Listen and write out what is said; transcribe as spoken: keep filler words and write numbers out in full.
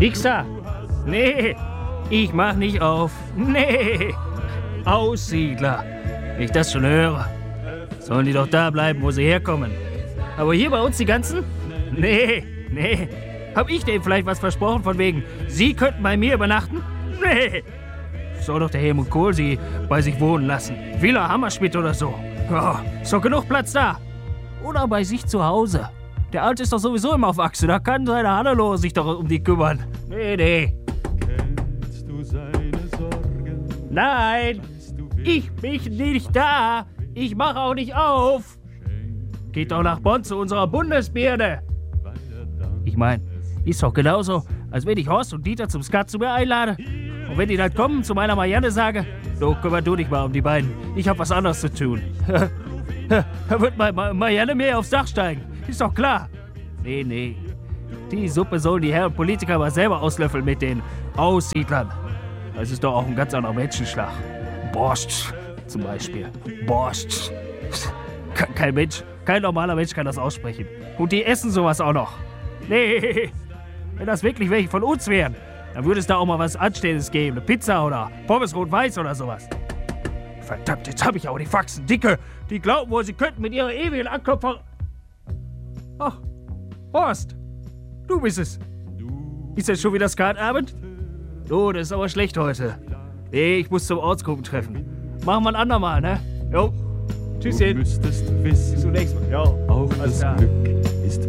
Nix da. Nee, ich mach nicht auf. Nee, Aussiedler. Wenn ich das schon höre, sollen die doch da bleiben, wo sie herkommen. Aber hier bei uns die ganzen? Nee, nee. Hab ich denen vielleicht was versprochen von wegen, sie könnten bei mir übernachten? Nee. Soll doch der Helmut Kohl sie bei sich wohnen lassen. Villa Hammerschmidt oder so. Oh, ist doch genug Platz da. Oder bei sich zu Hause. Der Alte ist doch sowieso immer auf Achse. Da kann seine Hannelore sich doch um die kümmern. Nee, nee. Kennst du seine Sorgen? Nein, ich bin nicht da. Ich mache auch nicht auf. Geht doch nach Bonn zu unserer Bundesbirne. Ich mein, ist doch genauso, als wenn ich Horst und Dieter zum Skat zu mir einlade. Und wenn die dann kommen, zu meiner Marianne sage, du, kümmer du dich mal um die beiden. Ich hab was anderes zu tun. Da wird Ma Ma Marianne mir aufs Dach steigen. Ist doch klar. Nee, nee. Die Suppe sollen die Herren Politiker mal selber auslöffeln mit den Aussiedlern. Das ist doch auch ein ganz anderer Menschenschlag. Borscht zum Beispiel. Borscht. Kein Mensch, kein normaler Mensch kann das aussprechen. Und die essen sowas auch noch. Nee, wenn das wirklich welche von uns wären, dann würde es da auch mal was Anständiges geben. Eine Pizza oder Pommes rot-weiß oder sowas. Verdammt, jetzt habe ich aber die Faxen dicke. Die glauben wohl, sie könnten mit ihrer ewigen Anklopfer... Ach, Horst, du bist es. Ist jetzt schon wieder Skatabend? Oh, das ist aber schlecht heute. Nee, ich muss zum Ortsgruppentreffen. Machen wir ein andermal, ne? Jo. Tschüsschen. Du müsstest wissen, Bis zum nächsten Mal. Jo. auch alles das klar. Glück